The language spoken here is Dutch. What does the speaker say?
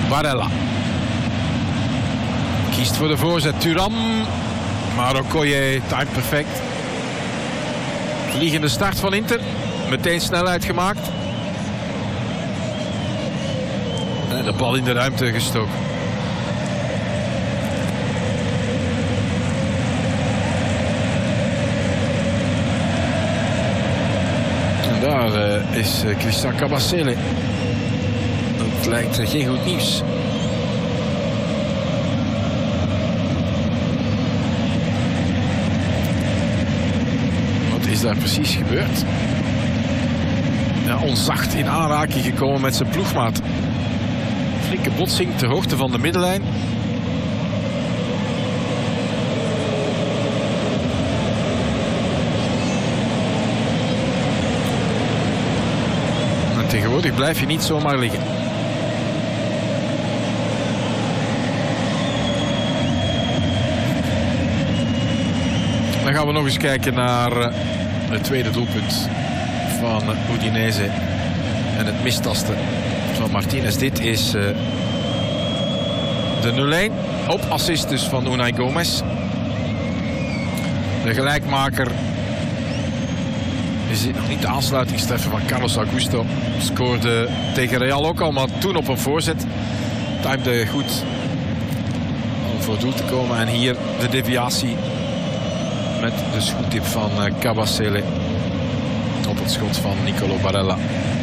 Barella. Kiest voor de voorzet. Thuram. Maar Okoye timed perfect. Vliegende start van Inter. Meteen snelheid gemaakt. En de bal in de ruimte gestoken. En daar is Christian Kabasele. Dat lijkt geen goed nieuws. Wat is daar precies gebeurd? Ja, onzacht in aanraking gekomen met zijn ploegmaat. Flinke botsing ter hoogte van de middenlijn. En tegenwoordig blijf je niet zomaar liggen. Dan gaan we nog eens kijken naar het tweede doelpunt van Udinese en het mistasten van Martinez. Dit is de 0-1 op assist dus van Unai Gomez. De gelijkmaker is nog niet de aansluitingstreffer van Carlos Augusto. Scoorde tegen Real ook al, maar toen op een voorzet. Timede goed om voor doel te komen. En hier de deviatie met de schoentip van Kabasele op het schot van Nicolo Barella.